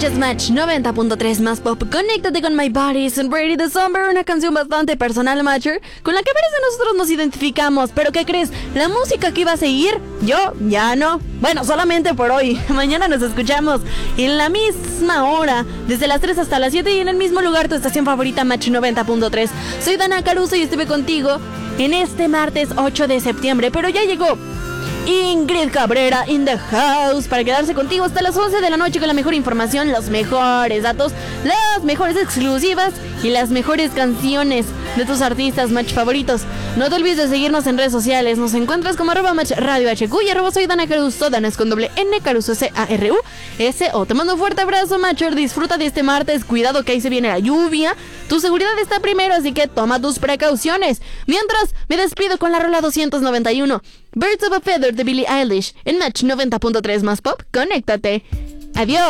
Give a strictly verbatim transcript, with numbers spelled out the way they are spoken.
Escuchas Match noventa punto tres más pop. Conéctate con My Body's and Ready December, una canción bastante personal, Matcher, con la que varios de nosotros nos identificamos. Pero ¿qué crees? La música que iba a seguir, yo ya no. Bueno, solamente por hoy. Mañana nos escuchamos en la misma hora, desde las tres hasta las siete y en el mismo lugar, tu estación favorita, Match noventa punto tres. Soy Dana Caruso y estuve contigo en este martes ocho de septiembre, pero ya llegó Ingrid Cabrera in the house para quedarse contigo hasta las once de la noche con la mejor información, los mejores datos, las mejores exclusivas y las mejores canciones de tus artistas Match favoritos. No te olvides de seguirnos en redes sociales. Nos encuentras como arroba Match Radio H Q y arroba soy Dana Caruso. Dana es con doble N, Caruso C A R U S O. Te mando un fuerte abrazo, Matcher. Disfruta de este martes. Cuidado que ahí se viene la lluvia. Tu seguridad está primero, así que toma tus precauciones. Mientras, me despido con la rola doscientos noventa y uno, Birds of a Feather de Billie Eilish, en Match noventa punto tres más pop. Conéctate. Adiós.